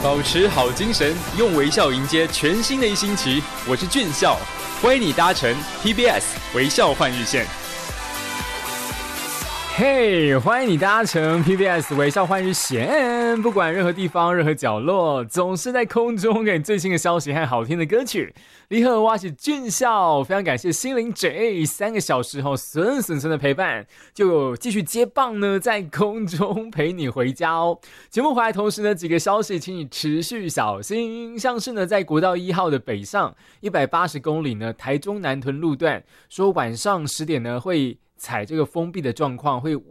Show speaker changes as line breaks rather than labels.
保持好精神，用微笑迎接全新的一星期。我是俊孝，欢迎你搭乘 TBS 微笑换日线。
嘿，欢迎你搭乘 PBS 微笑换日线，不管任何地方、任何角落，总是在空中给你最新的消息和好听的歌曲。你好，我是俊孝，非常感谢心灵 J3个小时后顺的陪伴，就继续接棒呢，在空中陪你回家哦。节目回来同时呢，几个消息请你持续小心，像是呢，在国道1号的北上180公里呢，台中南屯路段，说晚上10点呢会采这个封闭的状况，会